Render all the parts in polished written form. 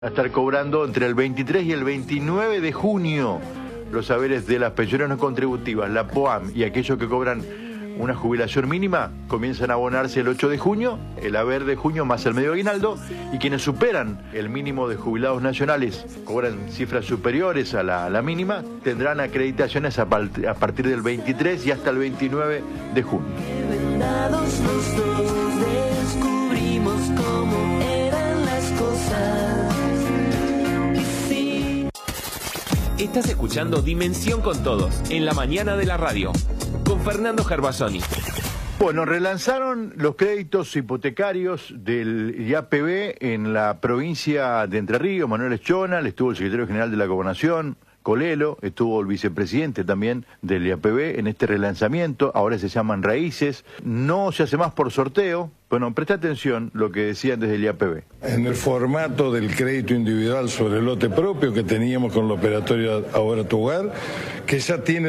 A estar cobrando entre el 23 y el 29 de junio los haberes de las pensiones no contributivas, la POAM, y aquellos que cobran una jubilación mínima comienzan a abonarse el 8 de junio, el haber de junio más el medio aguinaldo, y quienes superan el mínimo de jubilados nacionales, cobran cifras superiores a la mínima, tendrán acreditaciones a partir del 23 y hasta el 29 de junio. Descubrimos cómo eran las cosas. Estás escuchando Dimensión con Todos, en la mañana de la radio, con Fernando Gervasoni. Bueno, relanzaron los créditos hipotecarios del IAPB en la provincia de Entre Ríos. Manuel Schonal, estuvo el secretario general de la Gobernación, Colelo, estuvo el vicepresidente también del IAPB en este relanzamiento. Ahora se llaman raíces, no se hace más por sorteo. Bueno, presta atención lo que decían desde el IAPB. En el formato del crédito individual sobre lote propio que teníamos con el operatorio Ahora Tu Hogar, que ya tiene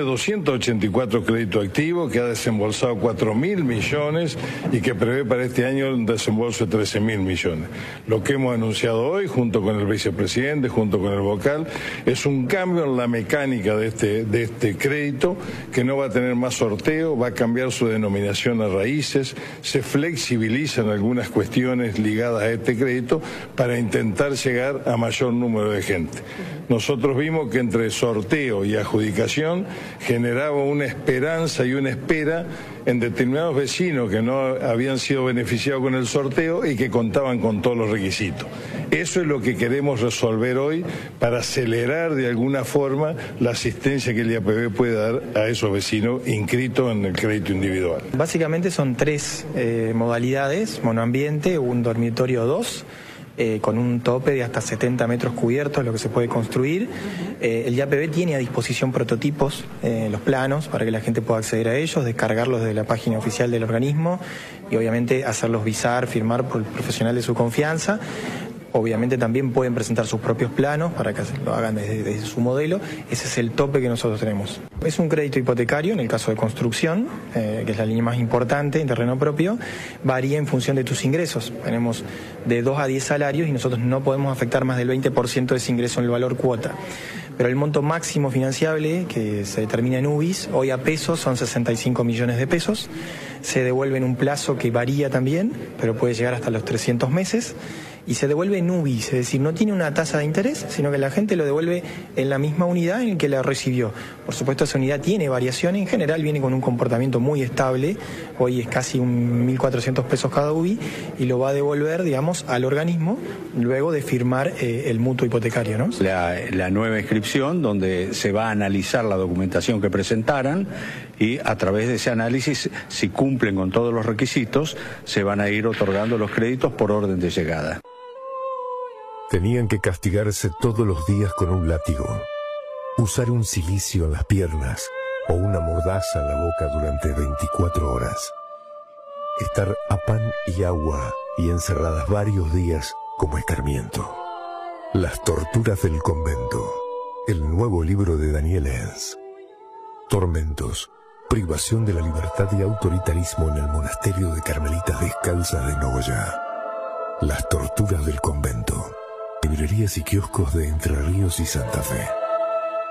284 créditos activos, que ha desembolsado 4.000 millones y que prevé para este año un desembolso de 13.000 millones. Lo que hemos anunciado hoy, junto con el vicepresidente, junto con el vocal, es un cambio en la mecánica de este crédito, que no va a tener más sorteo, va a cambiar su denominación a raíces, se flexibiliza en algunas cuestiones ligadas a este crédito para intentar llegar a mayor número de gente. Nosotros vimos que entre sorteo y adjudicación generaba una esperanza y una espera en determinados vecinos que no habían sido beneficiados con el sorteo y que contaban con todos los requisitos. Eso es lo que queremos resolver hoy para acelerar de alguna forma la asistencia que el IAPB puede dar a esos vecinos inscritos en el crédito individual. Básicamente son tres modalidades: monoambiente, un dormitorio 2, con un tope de hasta 70 metros cubiertos, lo que se puede construir. El IAPB tiene a disposición prototipos, los planos, para que la gente pueda acceder a ellos, descargarlos de la página oficial del organismo y obviamente hacerlos visar, firmar por el profesional de su confianza. Obviamente también pueden presentar sus propios planos para que lo hagan desde su modelo. Ese es el tope que nosotros tenemos. Es un crédito hipotecario en el caso de construcción, que es la línea más importante en terreno propio. Varía en función de tus ingresos. Tenemos de 2 a 10 salarios y nosotros no podemos afectar más del 20% de ese ingreso en el valor cuota. Pero el monto máximo financiable, que se determina en UBIs, hoy a pesos son 65 millones de pesos. Se devuelve en un plazo que varía también, pero puede llegar hasta los 300 meses. Y se devuelve en UBIs, es decir, no tiene una tasa de interés, sino que la gente lo devuelve en la misma unidad en que la recibió. Por supuesto, esa unidad tiene variaciones, en general viene con un comportamiento muy estable, hoy es casi 1.400 pesos cada UBI, y lo va a devolver, digamos, al organismo luego de firmar el mutuo hipotecario, ¿no? La nueva inscripción, donde se va a analizar la documentación que presentaran y a través de ese análisis, si cumplen con todos los requisitos, se van a ir otorgando los créditos por orden de llegada. Tenían que castigarse todos los días con un látigo, usar un cilicio en las piernas o una mordaza en la boca durante 24 horas, estar a pan y agua y encerradas varios días como escarmiento. Las torturas del convento, el nuevo libro de Daniel Enz. Tormentos, privación de la libertad y autoritarismo en el monasterio de Carmelitas Descalzas de Nogoyá. Las torturas del convento. Librerías y kioscos de Entre Ríos y Santa Fe.